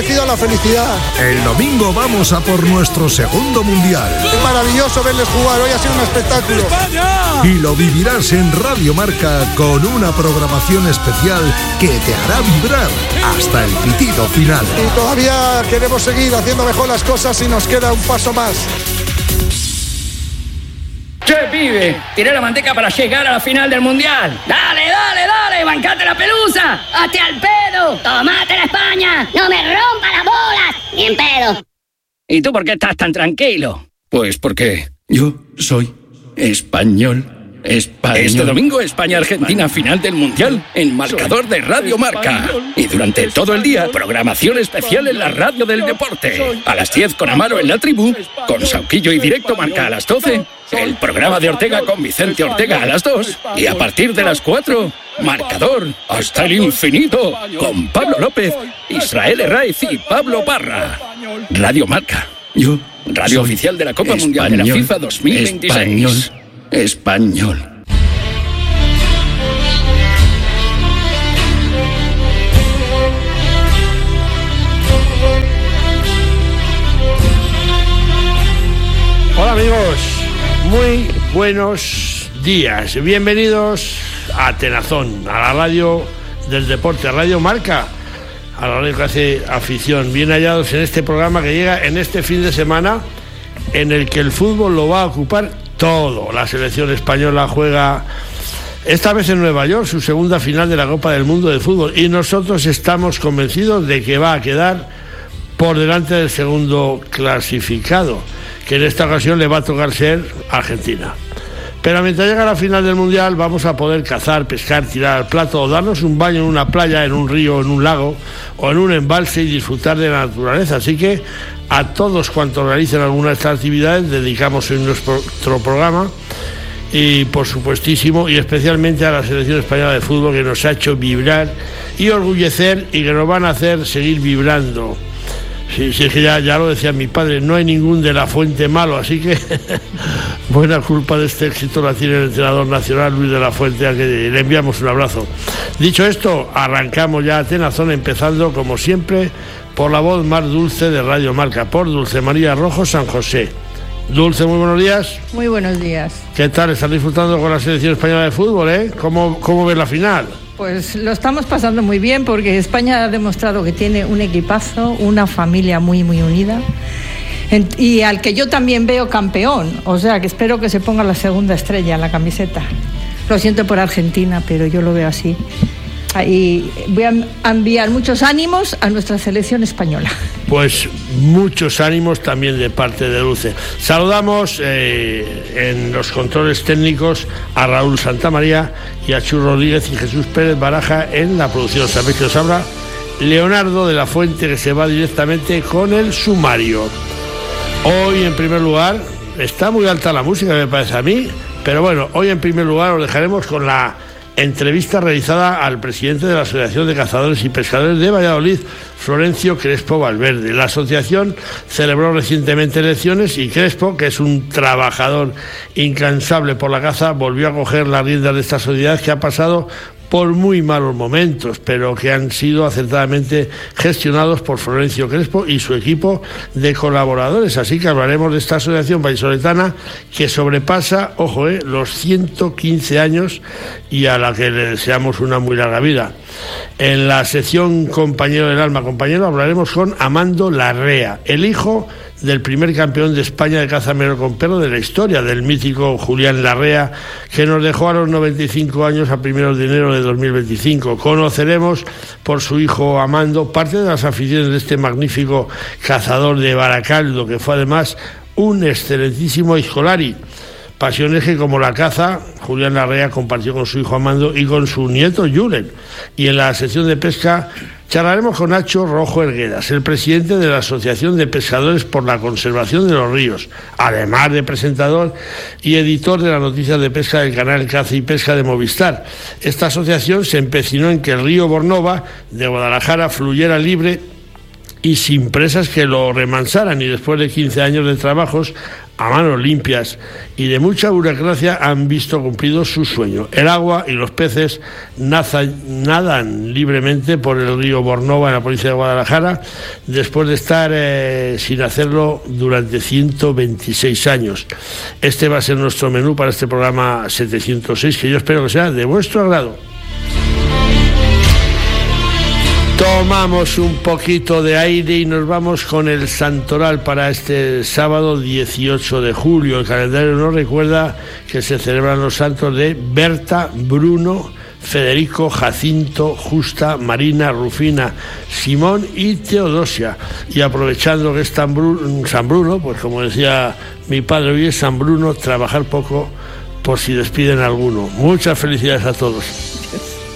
parecido a la felicidad. El domingo vamos a por nuestro segundo mundial. Es maravilloso verles jugar, hoy ha sido un espectáculo. ¡España! Y lo vivirás en Radio Marca con una programación especial que te hará vibrar hasta el pitido final. Y todavía queremos seguir haciendo mejor las cosas y nos queda un paso más. ¡Che, pibe! Tiré la manteca para llegar a la final del Mundial. ¡Dale, bancate la pelusa! ¡Hazte al pedo! ¡Tomate la España! ¡No me rompa las bolas! ¡Ni en pedo! ¿Y tú por qué estás tan tranquilo? Pues porque yo soy español. Este domingo España-Argentina final del Mundial en marcador de Radio Marca. Y durante todo el día, programación especial en la radio del deporte. A las 10 con Amaro en La Tribu, con Sauquillo y Directo Marca a las 12, el programa de Ortega con Vicente Ortega a las 2, y a partir de las 4, marcador hasta el infinito, con Pablo López, Israel Herraiz y Pablo Parra. Radio Marca. Radio oficial de la Copa Mundial de la FIFA 2026. Español. Hola amigos, muy buenos días. Bienvenidos a Tenazón, a la radio del deporte, Radio Marca, a la radio que hace afición. Bien hallados en este programa que llega en este fin de semana, en el que el fútbol lo va a ocupar todo. La selección española juega esta vez en Nueva York su segunda final de la Copa del Mundo de Fútbol y nosotros estamos convencidos de que va a quedar por delante del segundo clasificado, que en esta ocasión le va a tocar ser Argentina. Pero mientras llega la final del Mundial vamos a poder cazar, pescar, tirar al plato o darnos un baño en una playa, en un río, en un lago o en un embalse y disfrutar de la naturaleza. Así que a todos cuantos realicen alguna de estas actividades dedicamos hoy nuestro programa y por supuestísimo y especialmente a la selección española de fútbol, que nos ha hecho vibrar y orgullecer y que nos van a hacer seguir vibrando. Sí, es que ya lo decía mi padre, no hay ningún de la Fuente malo, así que buena culpa de este éxito la tiene el entrenador nacional Luis de la Fuente, a que le enviamos un abrazo. Dicho esto, arrancamos ya a Tenazón, empezando como siempre por la voz más dulce de Radio Marca, por Dulce María Rojo San José. Dulce, muy buenos días. Muy buenos días. ¿Qué tal? ¿Están disfrutando con la selección española de fútbol, eh? ¿Cómo ves la final? Pues lo estamos pasando muy bien porque España ha demostrado que tiene un equipazo, una familia muy, muy unida y al que yo también veo campeón, o sea que espero que se ponga la segunda estrella en la camiseta. Lo siento por Argentina, pero yo lo veo así. Y voy a enviar muchos ánimos a nuestra selección española. Pues muchos ánimos también de parte de Dulce. Saludamos en los controles técnicos a Raúl Santamaría y a Chu Rodríguez y Jesús Pérez Baraja en la producción. Sabéis que os habla Leonardo de la Fuente, que se va directamente con el sumario. Hoy, en primer lugar, está muy alta la música, me parece a mí, pero bueno, hoy en primer lugar os dejaremos con la entrevista realizada al presidente de la Asociación de Cazadores y Pescadores de Valladolid, Florencio Crespo Valverde. La asociación celebró recientemente elecciones y Crespo, que es un trabajador incansable por la caza, volvió a coger las riendas de esta sociedad que ha pasado por muy malos momentos, pero que han sido acertadamente gestionados por Florencio Crespo y su equipo de colaboradores. Así que hablaremos de esta asociación vallisoletana que sobrepasa, ojo, los 115 años y a la que le deseamos una muy larga vida. En la sección Compañero del Alma, compañero, hablaremos con Amando Larrea, el hijo del primer campeón de España de caza menor con perro de la historia, del mítico Julián Larrea, que nos dejó a los 95 años a 1 de enero de 2025. Conoceremos por su hijo Amando parte de las aficiones de este magnífico cazador de Baracaldo, que fue además un excelentísimo escolari. Pasiones que, como la caza, Julián Larrea compartió con su hijo Amando y con su nieto Julen. Y en la sección de pesca charlaremos con Nacho Rojo Erguedas, el presidente de la Asociación de Pescadores por la Conservación de los Ríos, además de presentador y editor de las noticias de pesca del canal Caza y Pesca de Movistar. Esta asociación se empecinó en que el río Bornova de Guadalajara fluyera libre y sin presas que lo remansaran, y después de 15 años de trabajos a manos limpias y de mucha burocracia han visto cumplido su sueño. El agua y los peces nadan libremente por el río Bornova en la provincia de Guadalajara, después de estar sin hacerlo durante 126 años. Este va a ser nuestro menú para este programa 706, que yo espero que sea de vuestro agrado. Tomamos un poquito de aire y nos vamos con el santoral para este sábado 18 de julio. El calendario nos recuerda que se celebran los santos de Berta, Bruno, Federico, Jacinto, Justa, Marina, Rufina, Simón y Teodosia. Y aprovechando que es San Bruno, pues como decía mi padre, hoy es San Bruno, trabajar poco por si despiden a alguno. Muchas felicidades a todos.